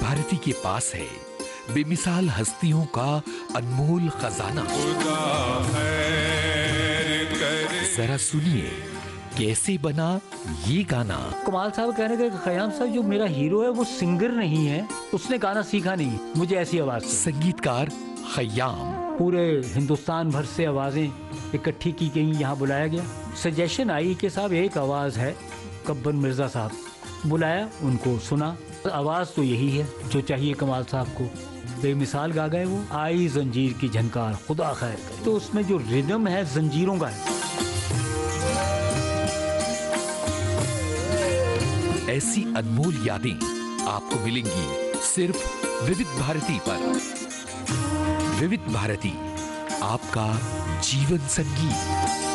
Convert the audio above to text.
भारती के पास है बेमिसाल हस्तियों का अनमोल खजाना। जरा सुनिए कैसे बना ये गाना। कमाल साहब कहने के खयाम साहब जो मेरा हीरो है वो सिंगर नहीं है, उसने गाना सीखा नहीं, मुझे ऐसी आवाज। संगीतकार खयाम। पूरे हिंदुस्तान भर से आवाजें इकट्ठी की गई, यहाँ बुलाया गया। सजेशन आई कि साहब एक आवाज है कब्बर मिर्जा साहब, बुलाया, उनको सुना, आवाज तो यही है जो चाहिए कमाल साहब को। बेमिसाल गा गए वो। आई जंजीर की झनकार खुदा खैर करे, तो उसमें जो रिदम है जंजीरों का है। ऐसी अनमोल यादें आपको मिलेंगी सिर्फ विविध भारती पर। विविध भारती, आपका जीवन संगीत।